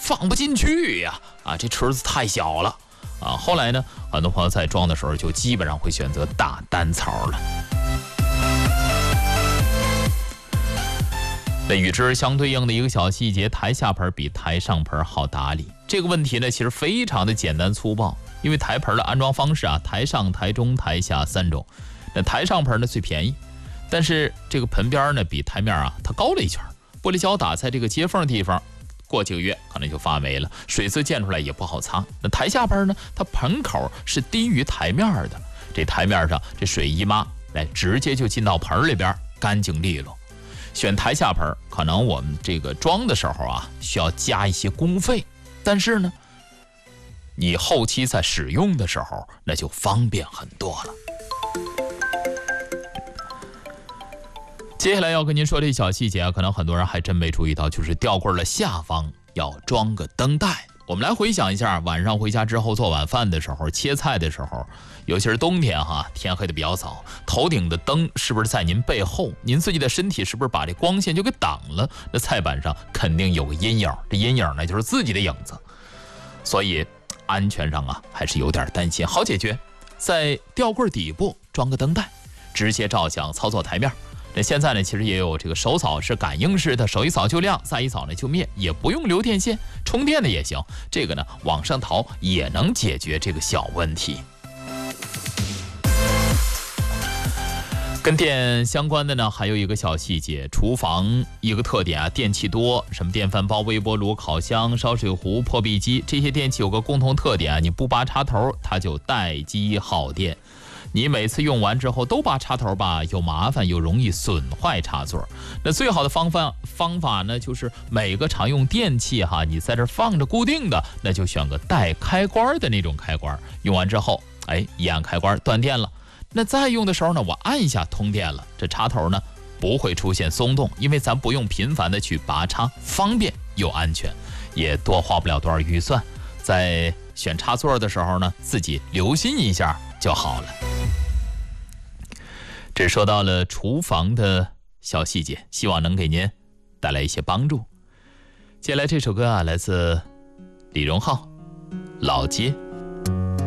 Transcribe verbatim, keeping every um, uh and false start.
放不进去呀，啊，这池子太小了啊。后来呢，很多朋友在装的时候就基本上会选择大单槽了。那与之相对应的一个小细节，台下盆比台上盆好打理。这个问题呢，其实非常的简单粗暴，因为台盆的安装方式啊，台上、台中、台下三种。那台上盆呢最便宜，但是这个盆边呢比台面啊它高了一圈，玻璃胶打在这个接缝的地方，过几个月可能就发霉了，水渍溅出来也不好擦。那台下盆呢，它盆口是低于台面的，这台面上这水一抹来直接就进到盆里边，干净利落。选台下盆可能我们这个装的时候啊需要加一些工费，但是呢你后期在使用的时候那就方便很多了。接下来要跟您说这小细节啊，可能很多人还真没注意到，就是吊柜的下方要装个灯带。我们来回想一下，晚上回家之后做晚饭的时候，切菜的时候，尤其是冬天哈，天黑的比较早，头顶的灯是不是在您背后？您自己的身体是不是把这光线就给挡了？那菜板上肯定有个阴影，这阴影呢就是自己的影子，所以安全上啊还是有点担心。好解决，在吊柜底部装个灯带，直接照相操作台面。那现在呢，其实也有这个手扫是感应式的，手一扫就亮，再一扫呢就灭，也不用留电线，充电的也行。这个呢，网上淘也能解决这个小问题。跟电相关的呢，还有一个小细节，厨房一个特点啊，电器多，什么电饭煲、微波炉、烤箱、烧水壶、破壁机，这些电器有个共同特点啊，你不拔插头，它就待机耗电。你每次用完之后都拔插头吧，又麻烦又容易损坏插座。那最好的方法方法呢，就是每个常用电器哈，你在这放着固定的，那就选个带开关的那种开关。用完之后，哎，一按开关断电了。那再用的时候呢，我按一下通电了，这插头呢不会出现松动，因为咱不用频繁的去拔插，方便又安全，也多花不了多少预算。在选插座的时候呢，自己留心一下就好了。这说到了厨房的小细节，希望能给您带来一些帮助。接下来这首歌啊，来自李荣浩，《老街》。